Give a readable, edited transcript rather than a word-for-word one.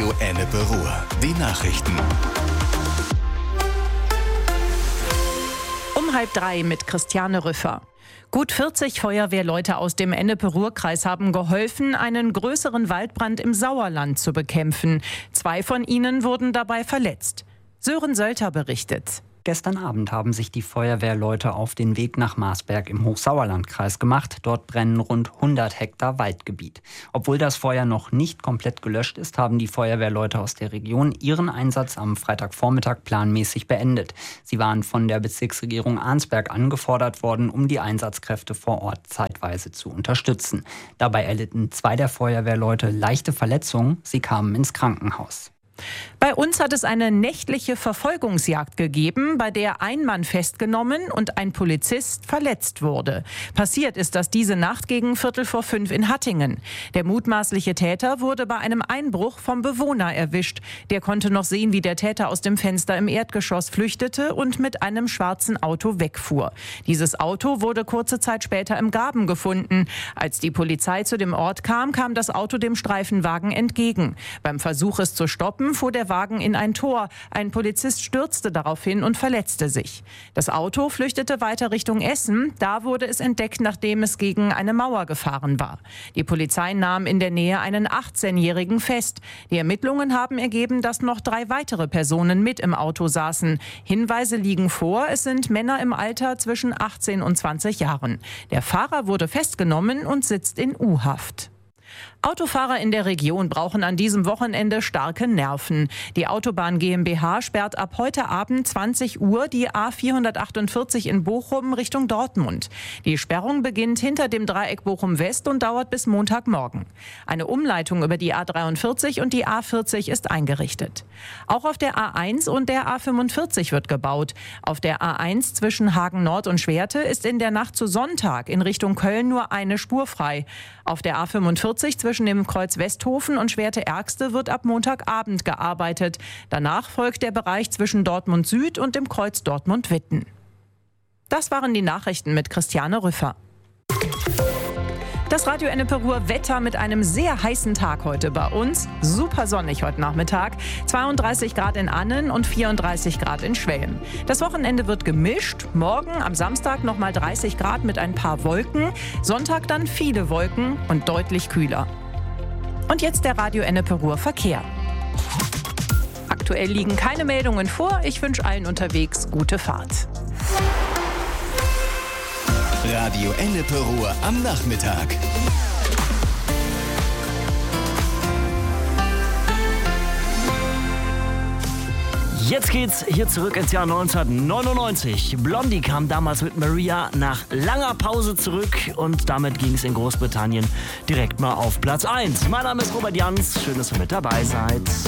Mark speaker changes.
Speaker 1: Radio Ennepe Ruhr. Die Nachrichten.
Speaker 2: Um 2:30 mit Christiane Rüffer. Gut 40 Feuerwehrleute aus dem Ennepe-Ruhr-Kreis haben geholfen, einen größeren Waldbrand im Sauerland zu bekämpfen. 2 von ihnen wurden dabei verletzt. Sören Sölter berichtet.
Speaker 3: Gestern Abend haben sich die Feuerwehrleute auf den Weg nach Marsberg im Hochsauerlandkreis gemacht. Dort brennen rund 100 Hektar Waldgebiet. Obwohl das Feuer noch nicht komplett gelöscht ist, haben die Feuerwehrleute aus der Region ihren Einsatz am Freitagvormittag planmäßig beendet. Sie waren von der Bezirksregierung Arnsberg angefordert worden, um die Einsatzkräfte vor Ort zeitweise zu unterstützen. Dabei erlitten 2 der Feuerwehrleute leichte Verletzungen. Sie kamen ins Krankenhaus.
Speaker 2: Bei uns hat es eine nächtliche Verfolgungsjagd gegeben, bei der ein Mann festgenommen und ein Polizist verletzt wurde. Passiert ist das diese Nacht gegen 4:45 in Hattingen. Der mutmaßliche Täter wurde bei einem Einbruch vom Bewohner erwischt. Der konnte noch sehen, wie der Täter aus dem Fenster im Erdgeschoss flüchtete und mit einem schwarzen Auto wegfuhr. Dieses Auto wurde kurze Zeit später im Graben gefunden. Als die Polizei zu dem Ort kam, kam das Auto dem Streifenwagen entgegen. Beim Versuch, es zu stoppen, fuhr der Wagen in ein Tor. Ein Polizist stürzte daraufhin und verletzte sich. Das Auto flüchtete weiter Richtung Essen. Da wurde es entdeckt, nachdem es gegen eine Mauer gefahren war. Die Polizei nahm in der Nähe einen 18-Jährigen fest. Die Ermittlungen haben ergeben, dass noch 3 weitere Personen mit im Auto saßen. Hinweise liegen vor, es sind Männer im Alter zwischen 18 und 20 Jahren. Der Fahrer wurde festgenommen und sitzt in U-Haft. Autofahrer in der Region brauchen an diesem Wochenende starke Nerven. Die Autobahn GmbH sperrt ab heute Abend 20 Uhr die A448 in Bochum Richtung Dortmund. Die Sperrung beginnt hinter dem Dreieck Bochum West und dauert bis Montagmorgen. Eine Umleitung über die A43 und die A40 ist eingerichtet. Auch auf der A1 und der A45 wird gebaut. Auf der A1 zwischen Hagen Nord und Schwerte ist in der Nacht zu Sonntag in Richtung Köln nur eine Spur frei. Auf der A45 zwischen dem Kreuz Westhofen und Schwerte-Ergste wird ab Montagabend gearbeitet. Danach folgt der Bereich zwischen Dortmund Süd und dem Kreuz Dortmund-Witten. Das waren die Nachrichten mit Christiane Rüffer. Das Radio Ennepe Ruhr Wetter mit einem sehr heißen Tag heute bei uns. Super sonnig heute Nachmittag. 32 Grad in Annen und 34 Grad in Schwelm. Das Wochenende wird gemischt. Morgen am Samstag nochmal 30 Grad mit ein paar Wolken. Sonntag dann viele Wolken und deutlich kühler. Und jetzt der Radio Ennepe Ruhr Verkehr. Aktuell liegen keine Meldungen vor. Ich wünsche allen unterwegs gute Fahrt.
Speaker 1: Radio Ennepe Ruhr am Nachmittag.
Speaker 4: Jetzt geht's hier zurück ins Jahr 1999. Blondie kam damals mit Maria nach langer Pause zurück und damit ging es in Großbritannien direkt mal auf Platz 1. Mein Name ist Robert Jans, schön, dass ihr mit dabei seid.